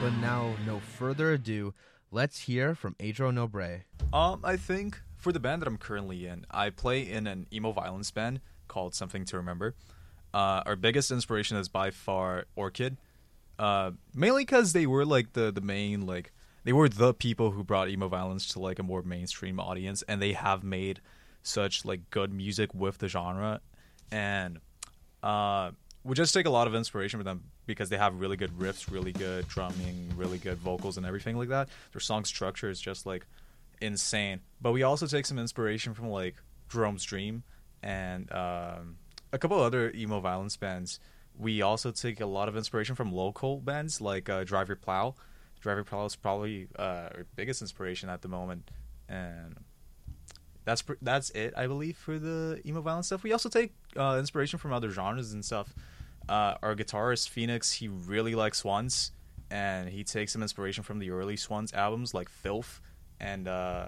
But now, no further ado, let's hear from Adro Nobre. I think for the band that I'm currently in, I play in an emo violence band called Something to Remember. Our biggest inspiration is by far Orchid, mainly because they were like the main they were the people who brought emo violence to like a more mainstream audience, and they have made such like good music with the genre, and we just take a lot of inspiration from them because they have really good riffs, really good drumming, really good vocals, and everything like that. Their song structure is just like insane. But we also take some inspiration from like Jerome's Dream and a couple other emo violence bands. We also take a lot of inspiration from local bands like Drive Your Plow. Drive Your Plow is probably our biggest inspiration at the moment, and that's it, I believe, for the emo violence stuff. We also take inspiration from other genres and stuff. Our guitarist Phoenix, he really likes Swans, and he takes some inspiration from the early Swans albums like Filth and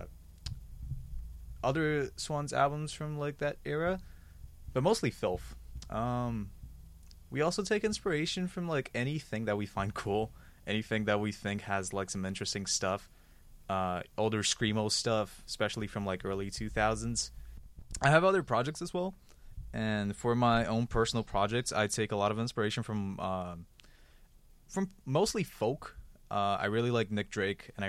other Swans albums from like that era, but mostly Filth. We also take inspiration from like anything that we find cool, anything that we think has like some interesting stuff. Older screamo stuff, especially from like early 2000s. I have other projects as well, and for my own personal projects, I take a lot of inspiration from mostly folk. I really like Nick Drake, and I